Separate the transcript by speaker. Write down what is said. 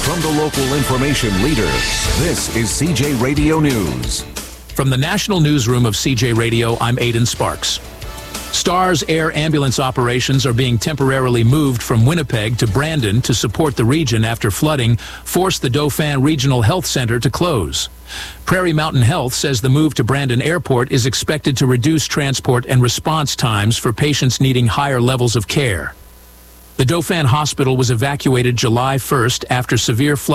Speaker 1: From the local information leader, this is CJ Radio News.
Speaker 2: From the National Newsroom of CJ Radio, I'm Aidan Sparks. STARS air ambulance operations are being temporarily moved from Winnipeg to Brandon to support the region after flooding forced the Dauphin Regional Health Center to close. Prairie Mountain Health says the move to Brandon Airport is expected to reduce transport and response times for patients needing higher levels of care. The Dauphin Hospital was evacuated July 1st after severe flooding.